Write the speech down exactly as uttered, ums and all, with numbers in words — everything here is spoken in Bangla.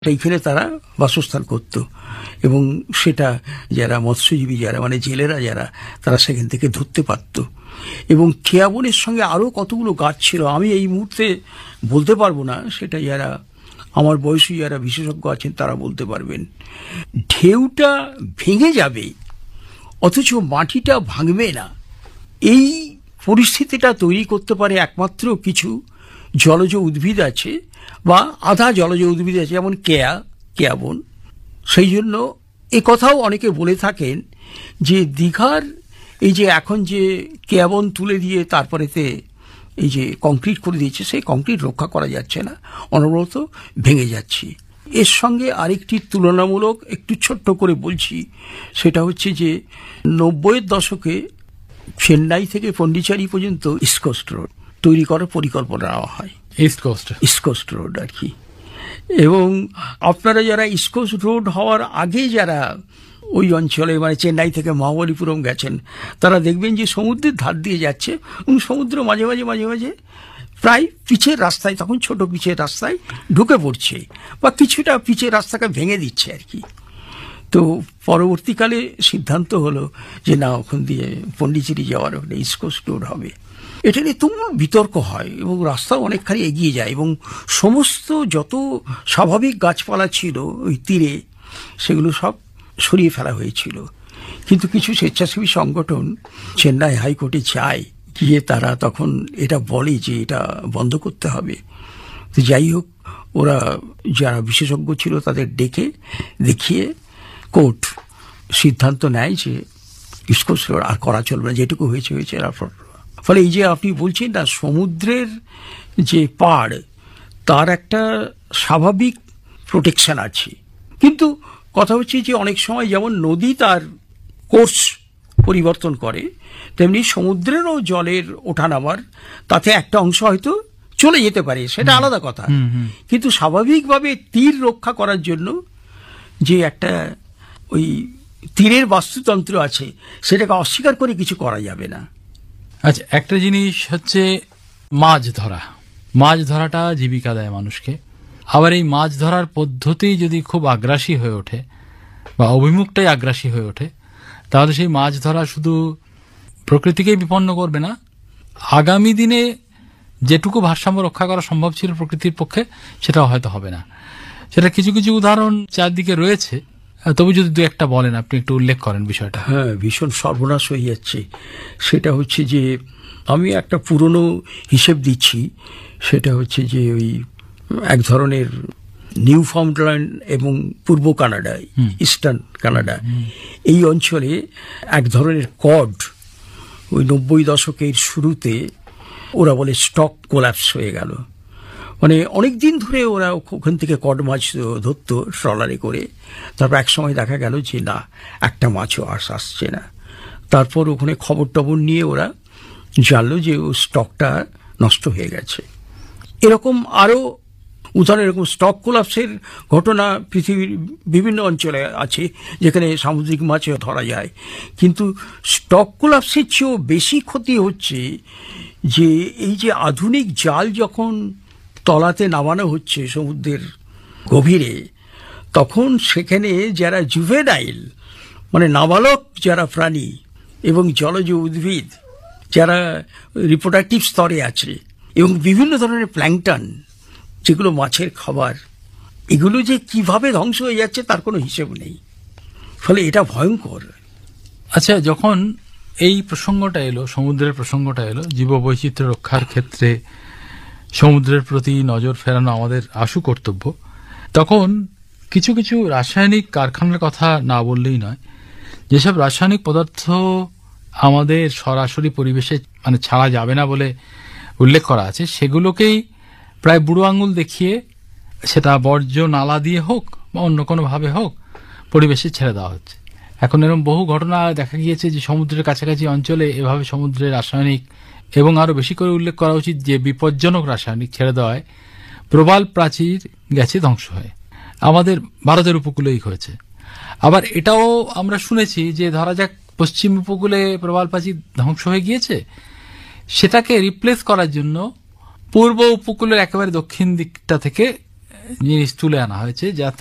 সেইখানে তারা বাসস্থান করত এবং সেটা যারা মৎস্যজীবী যারা মানে জেলেরা যারা তারা সেখান থেকে ধরতে পারত। এবং কেয়াবনের সঙ্গে আরও কতগুলো গাছ ছিল আমি এই মুহূর্তে বলতে পারবো না, সেটা যারা আমার বয়সী যারা বিশেষজ্ঞ আছেন তারা বলতে পারবেন। ঢেউটা ভেঙে যাবে অথচ মাটিটা ভাঙবে না, এই পরিস্থিতিটা তৈরি করতে পারে একমাত্র কিছু জলজ উদ্ভিদ আছে বা আধা জলজ উদ্ভিদ আছে, যেমন কেয়া কেয়াবন। সেই জন্য এ কথাও অনেকে বলে থাকেন যে দীঘার এই যে এখন যে কেয়াবন তুলে দিয়ে তারপরেতে এই যে কংক্রিট করে দিয়েছে, সেই কংক্রিট রক্ষা করা যাচ্ছে না, অনবরত ভেঙে যাচ্ছে। এর সঙ্গে আরেকটি তুলনামূলক একটু ছোট্ট করে বলছি, সেটা হচ্ছে যে নব্বইয়ের দশকে চেন্নাই থেকে পন্ডিচেরি পর্যন্ত ইস্ট কোস্ট রোড তৈরি করার পরিকল্পনা নেওয়া হয়। East coast east coast road আর কি। এবং আপনারা যারা ইস্ট কোস্ট রোড হওয়ার আগে যারা ওই অঞ্চলে মানে চেন্নাই থেকে মহাবলীপুরম গেছেন তারা দেখবেন যে সমুদ্রের ধার দিয়ে যাচ্ছে এবং সমুদ্র মাঝে মাঝে মাঝে মাঝে প্রায় পিচের রাস্তায়, তখন ছোট পিচের রাস্তায় ঢুকে পড়ছে বা কিছুটা পিচের রাস্তাকে ভেঙে দিচ্ছে আর কি। তো পরবর্তীকালে সিদ্ধান্ত হলো যে না, ওখান দিয়ে পন্ডিচেরি যাওয়ার ওখানে ইস্ট কোস্ট রোড হবে। এটা নিয়ে তুমুল বিতর্ক হয় এবং রাস্তা অনেকখানি এগিয়ে যায় এবং সমস্ত যত স্বাভাবিক গাছপালা ছিল ওই তীরে সেগুলো সব সরিয়ে ফেলা হয়েছিল। কিন্তু কিছু স্বেচ্ছাসেবী সংগঠন চেন্নাই হাইকোর্টে যায়, গিয়ে তারা তখন এটা বলে যে এটা বন্ধ করতে হবে। তো যাই হোক, ওরা যারা বিশেষজ্ঞ ছিল তাদের ডেকে দেখিয়ে কোর্ট সিদ্ধান্ত নেয় যে ইস্ট কোস্ট রোড আর করা চলবে না, যেটুকু হয়েছে হয়েছে। ফলে এই যে আপনি বলছেন না সমুদ্রের যে পাড় তার একটা স্বাভাবিক প্রোটেকশন আছে, কিন্তু কথা হচ্ছে যে অনেক সময় যেমন নদী তার কোর্স পরিবর্তন করে তেমনি সমুদ্রেরও জলের ওঠানামার তাতে একটা অংশ হয়তো চলে যেতে পারে, সেটা আলাদা কথা। কিন্তু স্বাভাবিকভাবে তীর রক্ষা করার জন্য যে একটা ওই তীরের বাস্তুতন্ত্র আছে সেটাকে অস্বীকার করে কিছু করা যাবে না। আচ্ছা, একটা জিনিস হচ্ছে মাছ ধরা। মাছ ধরাটা জীবিকা দেয় মানুষকে। আবার এই মাছ ধরার পদ্ধতি যদি খুব আগ্রাসী হয়ে ওঠে বা অভিমুখটাই আগ্রাসী হয়ে ওঠে, তাহলে সেই মাছ ধরা শুধু প্রকৃতিকেই বিপন্ন করবে না, আগামী দিনে যেটুকু ভারসাম্য রক্ষা করা সম্ভব ছিল প্রকৃতির পক্ষে সেটাও হয়তো হবে না। সেটা কিছু কিছু উদাহরণ চারদিকে রয়েছে, তবু যদি দু একটা বলেন, আপনি একটু উল্লেখ করেন বিষয়টা। হ্যাঁ, ভীষণ সর্বনাশ হয়ে যাচ্ছে। সেটা হচ্ছে যে আমি একটা পুরনো হিসেব দিচ্ছি, সেটা হচ্ছে যে ওই এক ধরনের নিউ ফাউন্ডল্যান্ড এবং পূর্ব কানাডায়, ইস্টার্ন কানাডা, এই অঞ্চলে এক ধরনের কড ওই নব্বই দশকের শুরুতে ওরা বলে স্টক কোল্যাপস হয়ে গেল। মানে অনেক দিন ধরে ওরা ওখান থেকে কড মাছ ধরতো ট্রলারে করে, তারপর এক সময় দেখা গেল যে না, একটা মাছও আস আসছে না। তারপর ওখানে খবর টবর নিয়ে ওরা জানলো যে ও স্টকটা নষ্ট হয়ে গেছে। এরকম আরও উদাহরণ, এরকম স্টক কোলাপসের ঘটনা পৃথিবীর বিভিন্ন অঞ্চলে আছে যেখানে সামুদ্রিক মাছও ধরা যায়। কিন্তু স্টক কোলাপসের চেয়েও বেশি ক্ষতি হচ্ছে যে এই যে আধুনিক জাল যখন তলাতে নামানো হচ্ছে সমুদ্রের গভীরে, তখন সেখানে যারা জুভেনাইল মানে নাবালক যারা প্রাণী এবং জলজ উদ্ভিদ যারা রিপ্রোডাক্টিভ স্তরে আছে এবং বিভিন্ন ধরনের প্ল্যাঙ্কটন যেগুলো মাছের খাবার, এগুলো যে কিভাবে ধ্বংস হয়ে যাচ্ছে তার কোনো হিসেব নেই। ফলে এটা ভয়ঙ্কর। আচ্ছা, যখন এই প্রসঙ্গটা এলো, সমুদ্রের প্রসঙ্গটা এলো, জীববৈচিত্র্য রক্ষার ক্ষেত্রে সমুদ্রের প্রতি নজর ফেরানো আমাদের আশু কর্তব্য, তখন কিছু কিছু রাসায়নিক কারখানার কথা না বললেই নয়। যেসব রাসায়নিক পদার্থ আমাদের সরাসরি পরিবেশে মানে ছাড়া যাবে না বলে উল্লেখ করা আছে, সেগুলোকেই প্রায় বুড়ো আঙুল দেখিয়ে সেটা বর্জ্য নালা দিয়ে হোক বা অন্য কোনোভাবে হোক পরিবেশে ছেড়ে দেওয়া হচ্ছে। এখন এরকম বহু ঘটনা দেখা গিয়েছে যে সমুদ্রের কাছাকাছি অঞ্চলে এভাবে সমুদ্রের রাসায়নিক এবং আরও বেশি করে উল্লেখ করা উচিত যে বিপজ্জনক রাসায়নিক ছেড়ে দেওয়ায় প্রবাল প্রাচীর গেছে ধ্বংস হয়ে, আমাদের ভারতের উপকূলেই হয়েছে। আবার এটাও আমরা শুনেছি যে ধরা যাক পশ্চিম উপকূলে প্রবাল প্রাচীর ধ্বংস হয়ে গিয়েছে, সেটাকে রিপ্লেস করার জন্য পূর্ব উপকূলের একেবারে দক্ষিণ দিকটা থেকে জিনিস তুলে আনা হয়েছে যাতে